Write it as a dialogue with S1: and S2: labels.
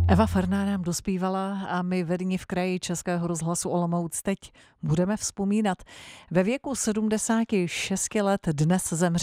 S1: Eva Farná nám dospívala a my vedení v kraji Českého rozhlasu Olomouc teď budeme vzpomínat. Ve věku 76 let dnes zemřel